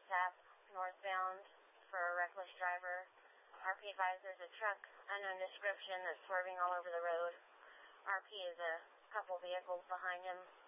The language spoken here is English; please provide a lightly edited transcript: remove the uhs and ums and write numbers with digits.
tap northbound for a reckless driver. RP advised there's a truck, unknown description, that's swerving all over the road. RP is a couple vehicles behind him.